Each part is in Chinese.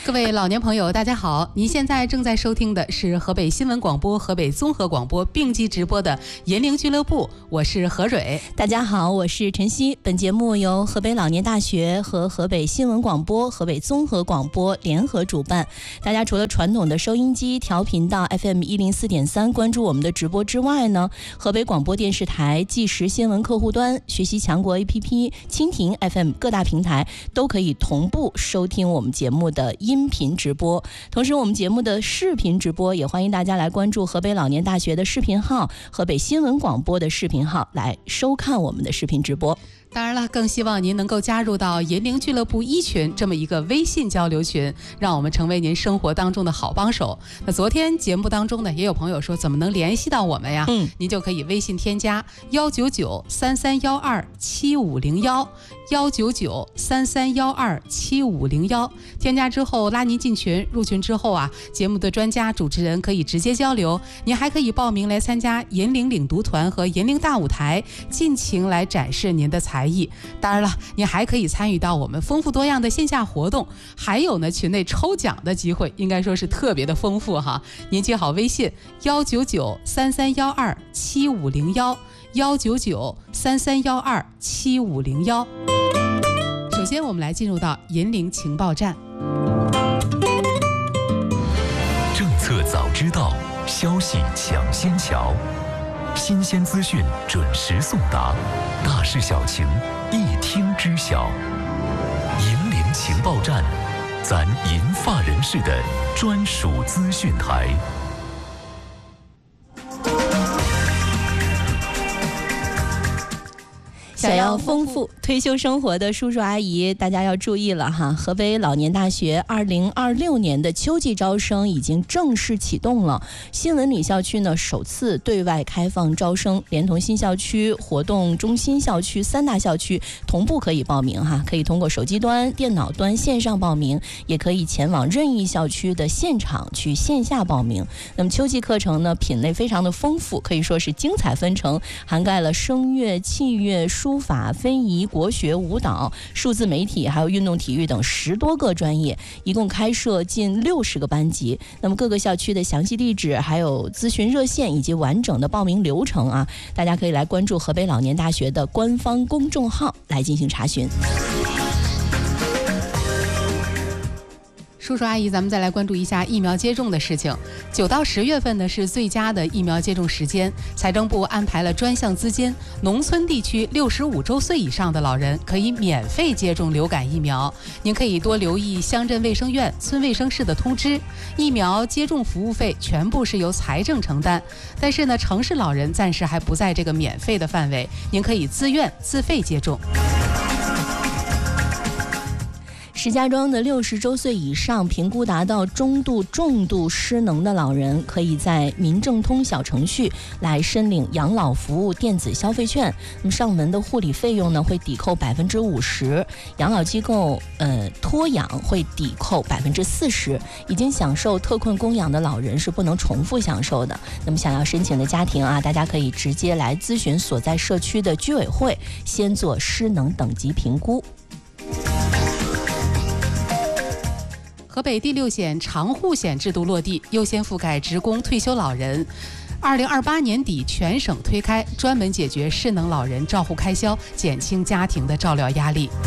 各位老年朋友大家好，您现在正在收听的是河北新闻广播、河北综合广播并机直播的银龄俱乐部，我是何蕊。 大家好，我是陈曦。本节目由河北老年大学和河北新闻广播、河北综合广播联合主办。大家除了传统的收音机调频到 FM104.3 关注我们的直播之外呢，河北广播电视台即时新闻客户端、学习强国 APP、蜻蜓 FM 各大平台都可以同步收听我们节目的音频直播。同时我们节目的视频直播也欢迎大家来关注河北老年大学的视频号、河北新闻广播的视频号来收看我们的视频直播。 当然了，更希望您能够加入到银龄俱乐部一群这么一个微信交流群，让我们成为您生活当中的好帮手。那昨天节目当中呢，也有朋友说怎么能联系到我们呀？您就可以微信添加199-3312-7501，199-3312-7501，添加之后拉您进群，入群之后啊，节目的专家主持人可以直接交流。您还可以报名来参加银龄领读团和银龄大舞台，尽情来展示您的才艺。当然了，您还可以参与到我们丰富多样的线下活动，还有呢群内抽奖的机会，应该说是特别的丰富哈。您记好微信199-3312-7501，199-3312-7501。首先我们来进入到银龄情报站。 政策早知道，消息抢先瞧，新鲜资讯准时送达，大事小情一听知晓。银龄情报站，咱银发人士的专属资讯台。 想要丰富退休生活的叔叔阿姨，大家要注意了哈！河北老年大学2026年的秋季招生已经正式启动了。新文里校区呢首次对外开放招生，连同新校区、活动中心校区3大校区同步可以报名哈，可以通过手机端、电脑端线上报名，也可以前往任意校区的现场去线下报名。那么秋季课程呢品类非常的丰富，可以说是精彩纷呈，涵盖了声乐、器乐、书法、非遗、国学、舞蹈、数字媒体还有运动体育等10多个专业，一共开设近60个班级。那么各个校区的详细地址还有咨询热线以及完整的报名流程啊，大家可以来关注河北老年大学的官方公众号来进行查询。 叔叔阿姨，咱们再来关注一下疫苗接种的事情。9到10月份呢是最佳的疫苗接种时间，财政部安排了专项资金，农村地区65周岁以上的老人可以免费接种流感疫苗。您可以多留意乡镇卫生院、村卫生室的通知。疫苗接种服务费全部是由财政承担，但是呢，城市老人暂时还不在这个免费的范围，您可以自愿自费接种。 石家庄的60周岁以上评估达到中度、重度失能的老人，可以在民政通小程序来申领养老服务电子消费券。那么上门的护理费用呢会抵扣50%，养老机构托养会抵扣40%。已经享受特困供养的老人是不能重复享受的。那么想要申请的家庭啊，大家可以直接来咨询所在社区的居委会，先做失能等级评估。 河北第6险长户险制度落地，优先覆盖职工退休老人。2028年底全省推开，专门解决失能老人照护开销，减轻家庭的照料压力。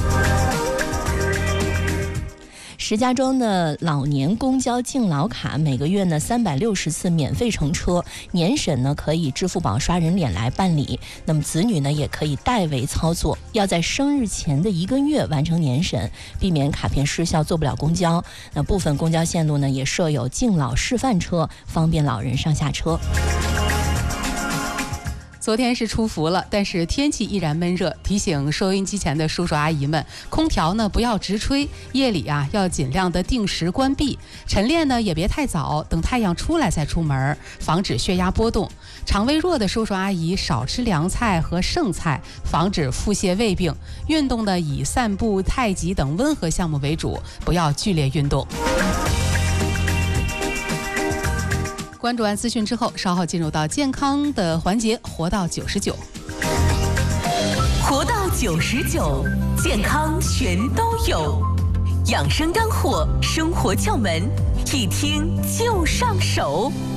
石家庄的老年公交敬老卡每个月呢360次免费乘车，年审呢可以支付宝刷人脸来办理，那么子女呢也可以代为操作，要在生日前的1个月完成年审，避免卡片失效坐不了公交。那部分公交线路呢也设有敬老示范车，方便老人上下车。 昨天是出伏了，但是天气依然闷热，提醒收音机前的叔叔阿姨们，空调呢不要直吹，夜里啊要尽量的定时关闭，晨练呢也别太早，等太阳出来再出门，防止血压波动。肠胃弱的叔叔阿姨少吃凉菜和剩菜，防止腹泻胃病。运动呢以散步、太极等温和项目为主，不要剧烈运动。关注完资讯之后，稍后进入到健康的环节，活到99。 活到99，健康全都有。 养生干货，生活窍门，一听就上手。